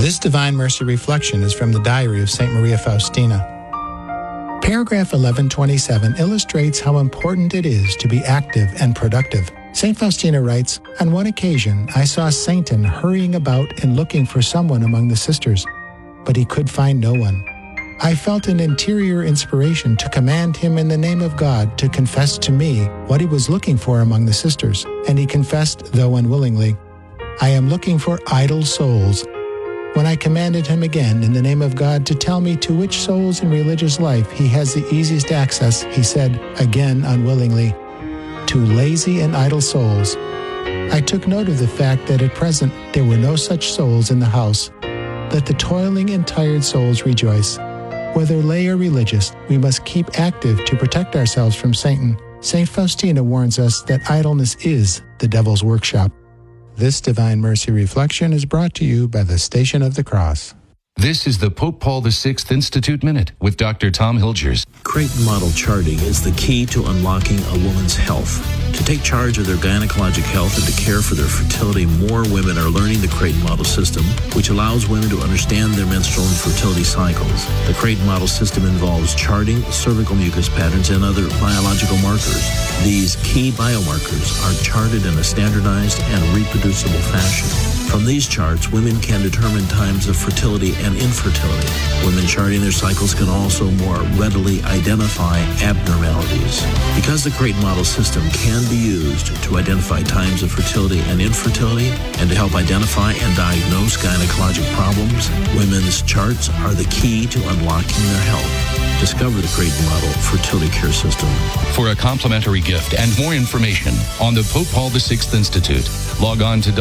This Divine Mercy reflection is from the Diary of St. Maria Faustina. Paragraph 1127 illustrates how important it is to be active and productive. St. Faustina writes, "On one occasion, I saw Satan hurrying about and looking for someone among the sisters, but he could find no one. I felt an interior inspiration to command him in the name of God to confess to me what he was looking for among the sisters, and he confessed, though unwillingly, 'I am looking for idle souls.' When I commanded him again in the name of God to tell me to which souls in religious life he has the easiest access, he said, again unwillingly, 'To lazy and idle souls.' I took note of the fact that at present there were no such souls in the house. Let the toiling and tired souls rejoice. Whether lay or religious, we must keep active to protect ourselves from Satan. St. Faustina warns us that idleness is the devil's workshop." This Divine Mercy reflection is brought to you by the Station of the Cross. This is the Pope Paul VI Institute Minute with Dr. Tom Hilgers. Creighton model charting is the key to unlocking a woman's health. To take charge of their gynecologic health and to care for their fertility, more women are learning the Creighton model system, which allows women to understand their menstrual and fertility cycles. The Creighton model system involves charting cervical mucus patterns and other biological markers. These key biomarkers are charted in a standardized and reproducible fashion. From these charts, women can determine times of fertility and infertility. Women charting their cycles can also more readily identify abnormalities. Because the Creighton model system can be used to identify times of fertility and infertility and to help identify and diagnose gynecologic problems, women's charts are the key to unlocking their health. Discover the Creighton Model Fertility Care System. For a complimentary gift and more information on the Pope Paul VI Institute, log on to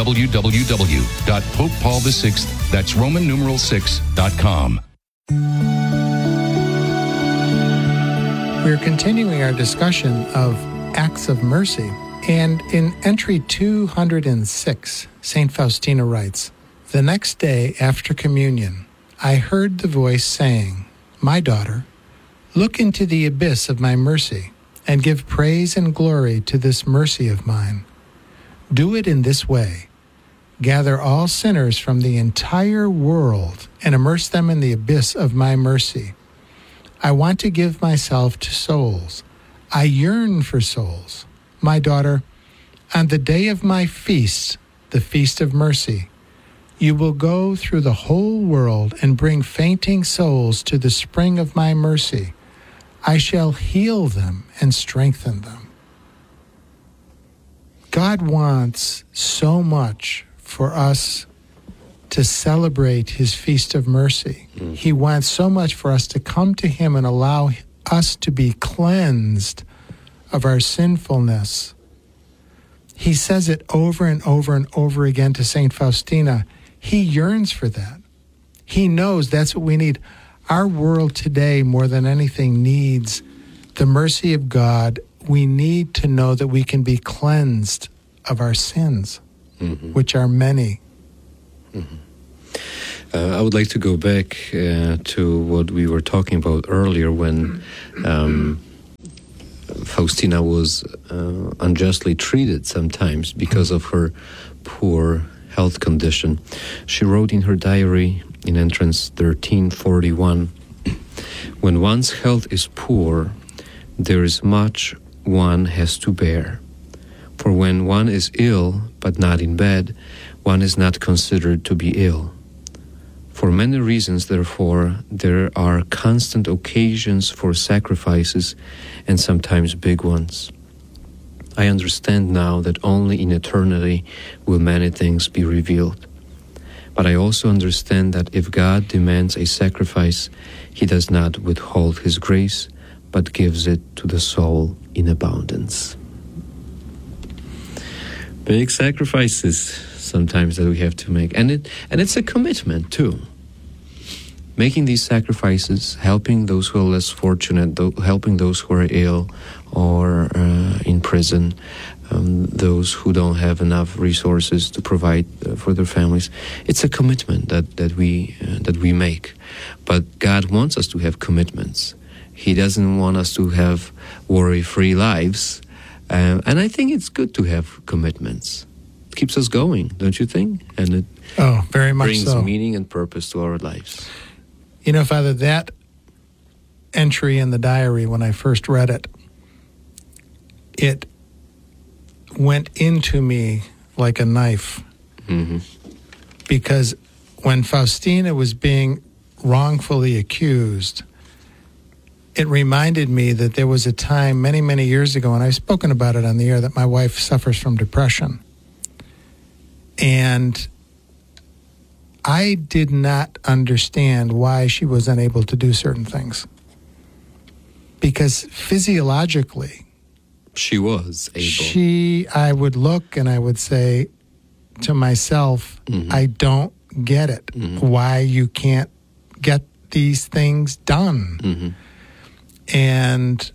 www.popepaul6, that's Roman numeral 6.com. We're continuing our discussion of acts of mercy, and in entry 206, St. Faustina writes, "The next day after communion, I heard the voice saying, 'My daughter, look into the abyss of my mercy and give praise and glory to this mercy of mine. Do it in this way. Gather all sinners from the entire world and immerse them in the abyss of my mercy. I want to give myself to souls. I yearn for souls. My daughter, on the day of my feast, the feast of mercy, you will go through the whole world and bring fainting souls to the spring of my mercy. I shall heal them and strengthen them.'" God wants so much for us to celebrate his feast of mercy. He wants so much for us to come to him and allow us to be cleansed of our sinfulness. He says it over and over and over again to St. Faustina. He yearns for that. He knows that's what we need. Our world today, more than anything, needs the mercy of God. We need to know that we can be cleansed of our sins, which are many. I would like to go back to what we were talking about earlier when Faustina was unjustly treated sometimes because of her poor health condition. She wrote in her diary in entrance 1341, "When one's health is poor, there is much one has to bear. For when one is ill, but not in bed, one is not considered to be ill. For many reasons, therefore, there are constant occasions for sacrifices, and sometimes big ones. I understand now that only in eternity will many things be revealed. But I also understand that if God demands a sacrifice, he does not withhold his grace, but gives it to the soul in abundance." Big sacrifices sometimes that we have to make. And it's a commitment too. Making these sacrifices, helping those who are less fortunate, helping those who are ill or in prison, those who don't have enough resources to provide for their families. It's a commitment that we make. But God wants us to have commitments. He doesn't want us to have worry-free lives. And I think it's good to have commitments. It keeps us going, don't you think? And Oh, very much brings so. meaning and purpose to our lives. You know, Father, that entry in the diary, when I first read it, it went into me like a knife. Mm-hmm. Because when Faustina was being wrongfully accused, it reminded me that there was a time many, many years ago, and I've spoken about it on the air, that my wife suffers from depression. And I did not understand why she was unable to do certain things. Because physiologically, She was able. I would look and I would say to myself, I don't get it. Why you can't get these things done. And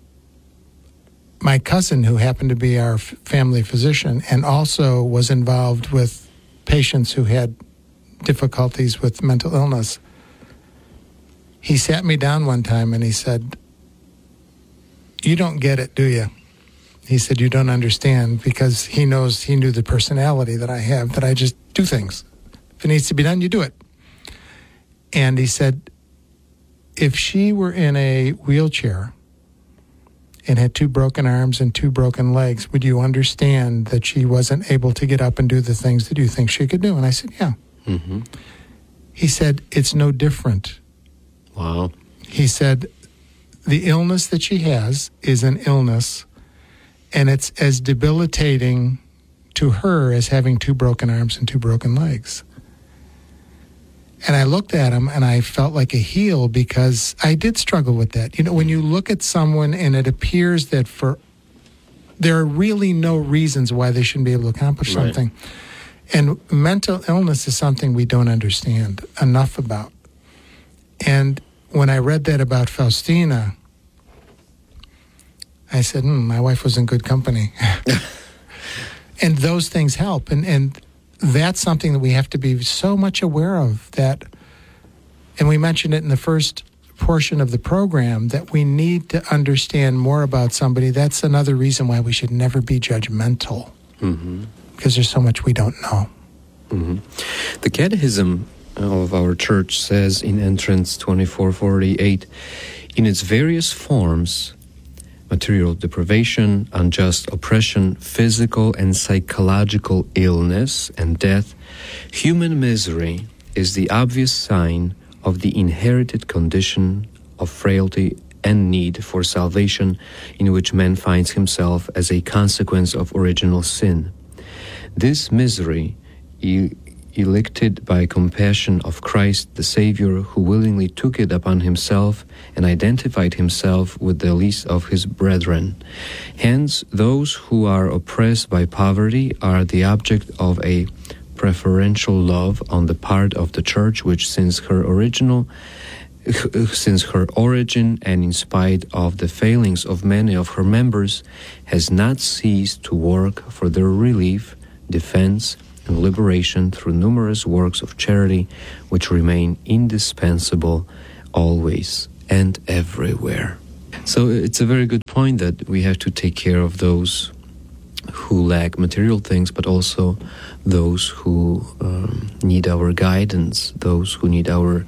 my cousin, who happened to be our family physician and also was involved with patients who had difficulties with mental illness, he sat me down one time and he said, "You don't get it, do you?" He said, "You don't understand," because he knew the personality that I have, that I just do things. If it needs to be done, you do it. And he said, if she were in a wheelchair and had 2 broken arms and 2 broken legs, would you understand that she wasn't able to get up and do the things that you think she could do? And I said, yeah. He said, it's no different. Wow. He said, the illness that she has is an illness, and it's as debilitating to her as having 2 broken arms and 2 broken legs. And I looked at him and I felt like a heel, because I did struggle with that. You know, when you look at someone and it appears that there are really no reasons why they shouldn't be able to accomplish something. And mental illness is something we don't understand enough about. And when I read that about Faustina, I said, my wife was in good company. And those things help. And that's something that we have to be so much aware of, that, and we mentioned it in the first portion of the program, that we need to understand more about somebody. That's another reason why we should never be judgmental, because there's so much we don't know. The Catechism of our church says in entrance 2448, in its various forms, material deprivation, unjust oppression, physical and psychological illness and death, human misery is the obvious sign of the inherited condition of frailty and need for salvation in which man finds himself as a consequence of original sin. This misery, elected by compassion of Christ the Savior, who willingly took it upon himself and identified himself with the least of his brethren. Hence, those who are oppressed by poverty are the object of a preferential love on the part of the Church, which since her origin and in spite of the failings of many of her members, has not ceased to work for their relief, defense, and liberation through numerous works of charity which remain indispensable always and everywhere. So it's a very good point that we have to take care of those who lack material things, but also those who need our guidance, those who need our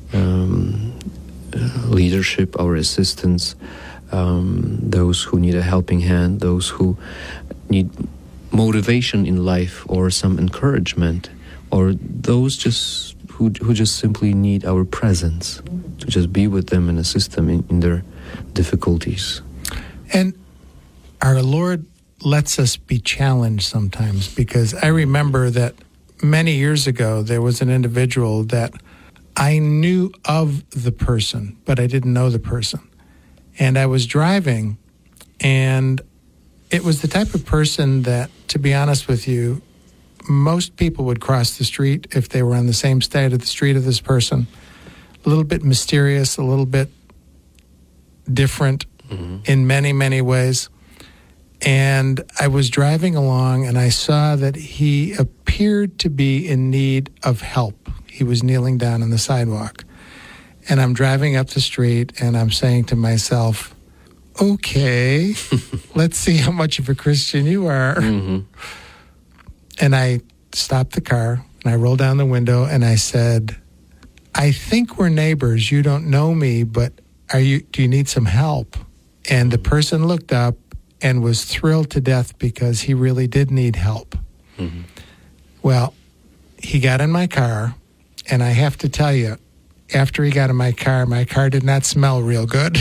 leadership, our assistance, those who need a helping hand, those who need motivation in life or some encouragement, or those just who just simply need our presence, to just be with them and assist them in their difficulties. And our Lord lets us be challenged sometimes, because I remember that many years ago there was an individual that I knew of the person, but I didn't know the person. And I was driving, and it was the type of person that, to be honest with you, most people would cross the street if they were on the same side of the street of this person. A little bit mysterious, a little bit different in many, many ways. And I was driving along, and I saw that he appeared to be in need of help. He was kneeling down on the sidewalk. And I'm driving up the street, and I'm saying to myself, okay, let's see how much of a Christian you are. And I stopped the car, And I rolled down the window and I said, I think we're neighbors. You don't know me, but do you need some help? And the person looked up and was thrilled to death because he really did need help. Mm-hmm. Well, he got in my car, and I have to tell you, after he got in my car did not smell real good.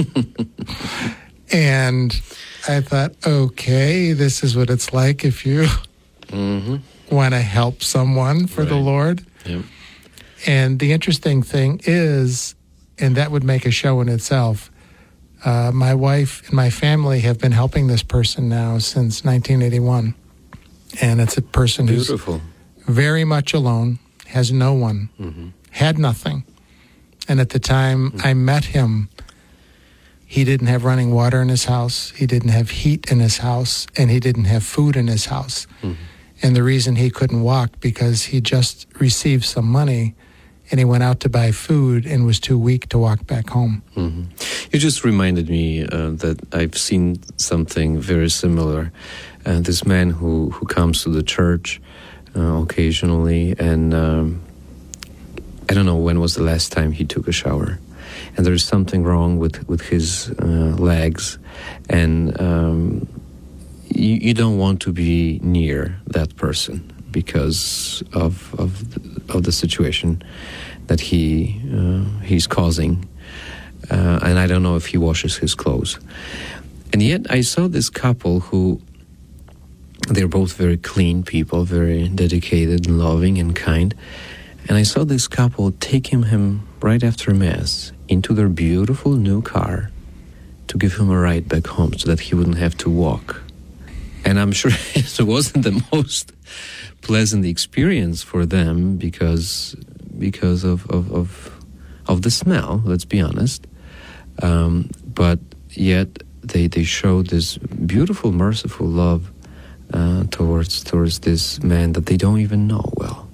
And I thought, okay, this is what it's like if you want to help someone for the Lord. Yep. And the interesting thing is, and that would make a show in itself, my wife and my family have been helping this person now since 1981. And it's a person who's very much alone, has no one, had nothing. And at the time I met him, he didn't have running water in his house, he didn't have heat in his house, and he didn't have food in his house. And the reason he couldn't walk because he just received some money and he went out to buy food and was too weak to walk back home. You just reminded me that I've seen something very similar. This man who comes to the church occasionally, and I don't know when was the last time he took a shower. And there's something wrong with his legs, and you don't want to be near that person because of the situation that he's causing, and I don't know if he washes his clothes. And yet I saw this couple who, they're both very clean people, very dedicated and loving and kind, and I saw this couple taking him right after Mass into their beautiful new car to give him a ride back home so that he wouldn't have to walk. And I'm sure it wasn't the most pleasant experience for them because of the smell, let's be honest. But yet they showed this beautiful, merciful love towards this man that they don't even know well.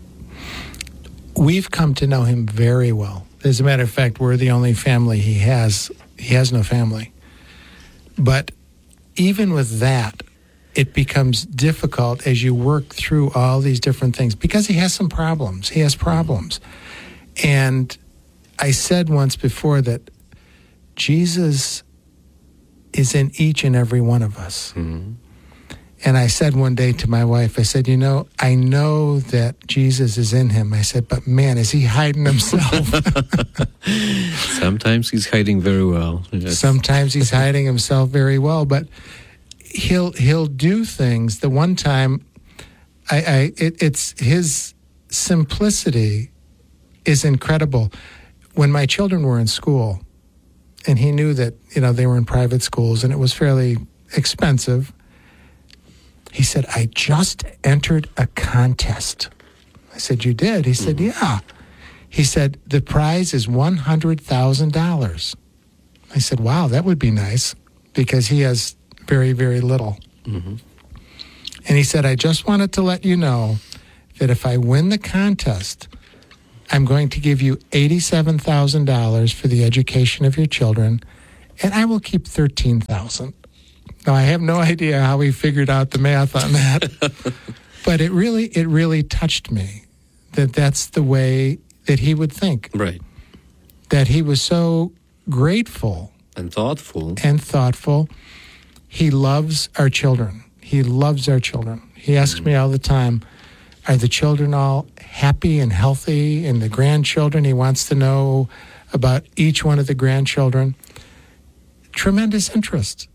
We've come to know him very well. As a matter of fact, we're the only family he has. He has no family. But even with that, it becomes difficult as you work through all these different things because he has some problems. He has problems. And I said once before that Jesus is in each and every one of us. Mm-hmm. And I said one day to my wife, I said, I know that Jesus is in him. I said, but man, is he hiding himself? Sometimes he's hiding very well. Yes. Sometimes he's hiding himself very well, but he'll do things. The one time, it's his simplicity is incredible. When my children were in school, and he knew that they were in private schools, and it was fairly expensive. He said, I just entered a contest. I said, you did? He said, yeah. He said, the prize is $100,000. I said, wow, that would be nice, because he has very, very little. Mm-hmm. And he said, I just wanted to let you know that if I win the contest, I'm going to give you $87,000 for the education of your children, and I will keep $13,000. Now, I have no idea how he figured out the math on that, but it really touched me that that's the way that he would think. Right. That he was so grateful. And thoughtful. He loves our children. He loves our children. He asks me all the time, are the children all happy and healthy? And the grandchildren, he wants to know about each one of the grandchildren. Tremendous interest.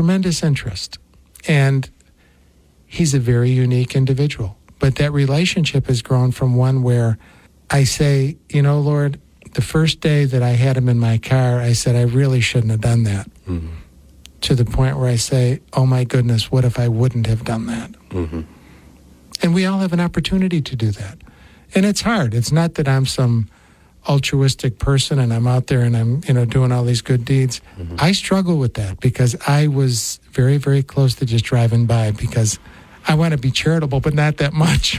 And he's a very unique individual. But that relationship has grown from one where I say, Lord, the first day that I had him in my car, I said, I really shouldn't have done that. Mm-hmm. To the point where I say, oh my goodness, what if I wouldn't have done that? Mm-hmm. And we all have an opportunity to do that. And it's hard. It's not that I'm some altruistic person and I'm out there and I'm, doing all these good deeds. Mm-hmm. I struggle with that because I was very, very close to just driving by because I want to be charitable, but not that much.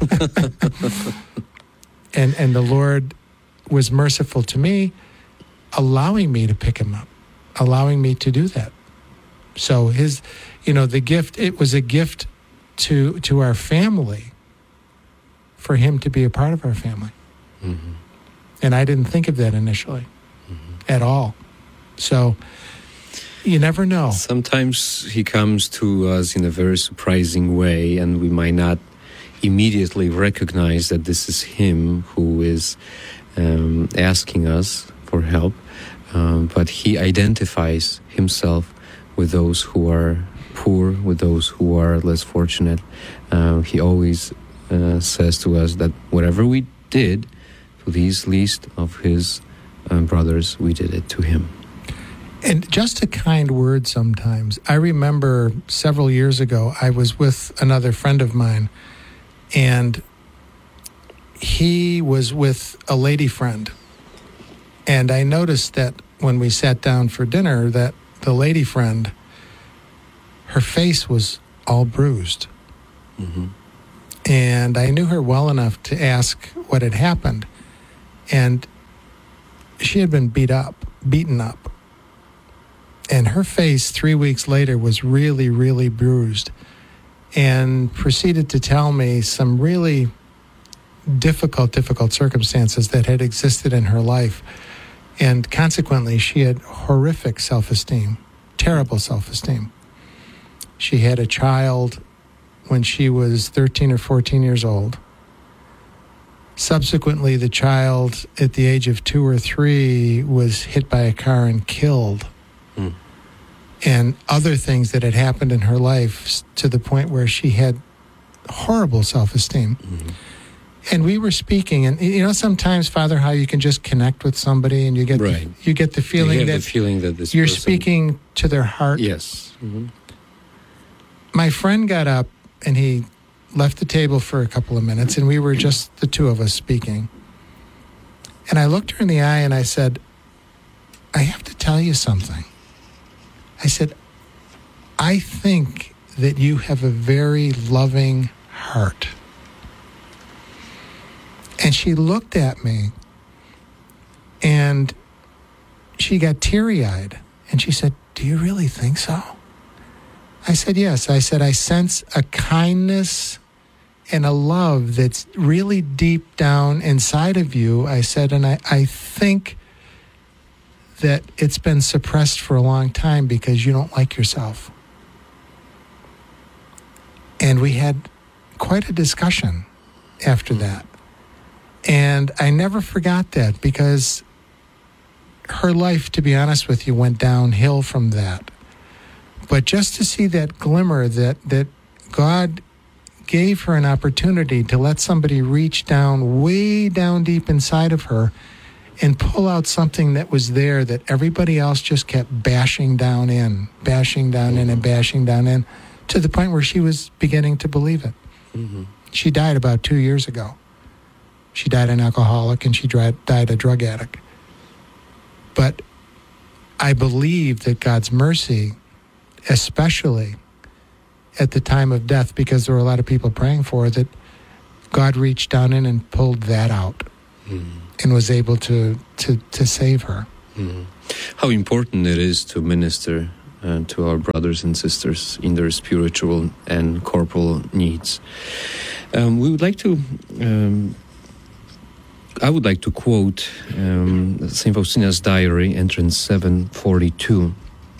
and the Lord was merciful to me, allowing me to pick him up, allowing me to do that. So his, the gift, it was a gift to our family for him to be a part of our family. Mm-hmm. And I didn't think of that initially at all. So you never know. Sometimes he comes to us in a very surprising way, and we might not immediately recognize that this is him who is asking us for help. But he identifies himself with those who are poor, with those who are less fortunate. He always says to us that whatever we did to these least of his brothers, we did it to him. And just a kind word sometimes. I remember several years ago, I was with another friend of mine, and he was with a lady friend. And I noticed that when we sat down for dinner, that the lady friend, her face was all bruised. Mm-hmm. And I knew her well enough to ask what had happened. And she had been beaten up. And her face 3 weeks later was really, really bruised, and proceeded to tell me some really difficult circumstances that had existed in her life. And consequently, she had horrific self-esteem, terrible self-esteem. She had a child when she was 13 or 14 years old. Subsequently, the child at the age of 2 or 3 was hit by a car and killed. And other things that had happened in her life to the point where she had horrible self-esteem. Mm-hmm. And we were speaking, and sometimes, Father, how you can just connect with somebody and you get right. you get the feeling that this you're person... speaking to their heart. Yes. Mm-hmm. My friend got up and he left the table for a couple of minutes, and we were just the two of us speaking. And I looked her in the eye and I said, I have to tell you something. I said, I think that you have a very loving heart. And she looked at me and she got teary-eyed and she said, do you really think so? I said, yes. I said, I sense a kindness and a love that's really deep down inside of you. I said, and I think that it's been suppressed for a long time because you don't like yourself. And we had quite a discussion after that. And I never forgot that, because her life, to be honest with you, went downhill from that. But just to see that glimmer that God gave her an opportunity to let somebody reach down, way down deep inside of her, and pull out something that was there that everybody else just kept bashing down in, and bashing down in, to the point where she was beginning to believe it. Mm-hmm. She died about 2 years ago. She died an alcoholic, and she died a drug addict. But I believe that God's mercy, especially at the time of death, because there were a lot of people praying for her, that God reached down in and pulled that out. Mm-hmm. And was able to save her. Mm. How important it is to minister to our brothers and sisters in their spiritual and corporal needs. We would like to. I would like to quote Saint Faustina's diary, entrance 742,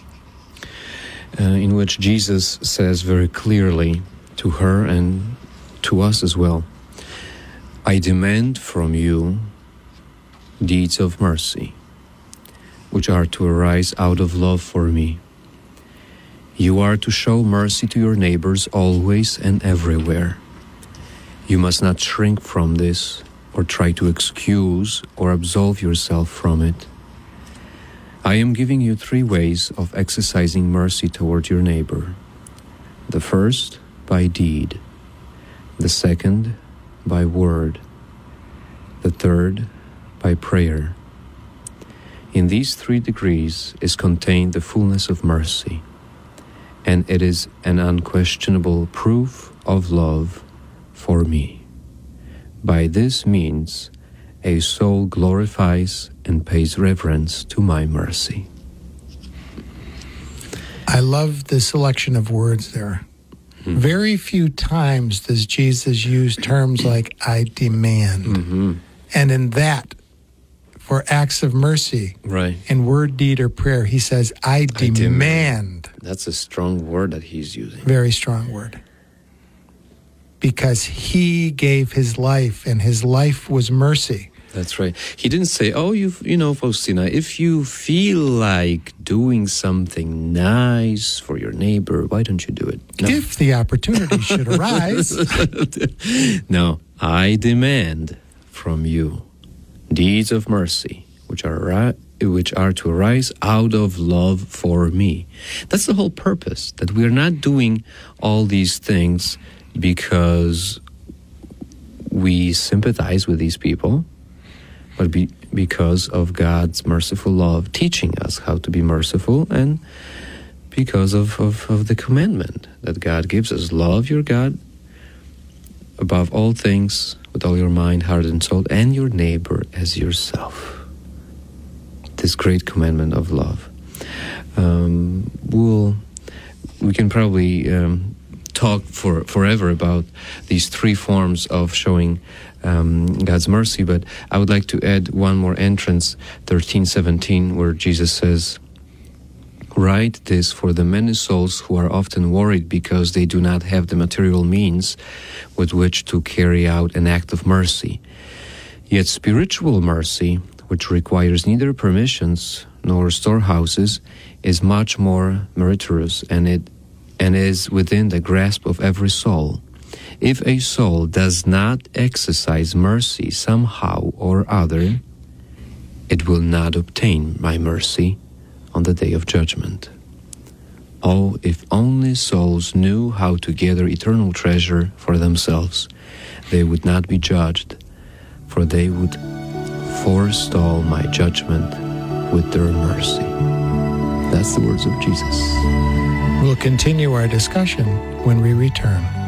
in which Jesus says very clearly to her and to us as well, "I demand from you deeds of mercy, which are to arise out of love for me. You are to show mercy to your neighbors always and everywhere. You must not shrink from this or try to excuse or absolve yourself from it. I am giving you 3 ways of exercising mercy toward your neighbor. The first, by deed. The second, by word. The third, by prayer. In these 3 degrees is contained the fullness of mercy, and it is an unquestionable proof of love for me. By this means, a soul glorifies and pays reverence to my mercy." I love the selection of words there. Very few times does Jesus use terms like, I demand. And in that, for acts of mercy, Right. in word, deed, or prayer, he says, I demand. That's a strong word that he's using. Very strong word. Because he gave his life, and his life was mercy. That's right. He didn't say, oh, Faustina, if you feel like doing something nice for your neighbor, why don't you do it? No. If the opportunity should arise. No, I demand from you deeds of mercy, which are to arise out of love for me. That's the whole purpose, that we're not doing all these things because we sympathize with these people, but because of God's merciful love teaching us how to be merciful, and because of the commandment that God gives us. Love your God above all things with all your mind, heart, and soul, and your neighbor as yourself. This great commandment of love. We can probably talk forever about these three forms of showing God's mercy, but I would like to add one more entrance, 13:17, where Jesus says, write this for the many souls who are often worried because they do not have the material means with which to carry out an act of mercy. Yet spiritual mercy, which requires neither permissions nor storehouses, is much more meritorious and is within the grasp of every soul. If a soul does not exercise mercy somehow or other, it will not obtain my mercy on the day of judgment. Oh, if only souls knew how to gather eternal treasure for themselves, they would not be judged, for they would forestall my judgment with their mercy. That's the words of Jesus. We'll continue our discussion when we return.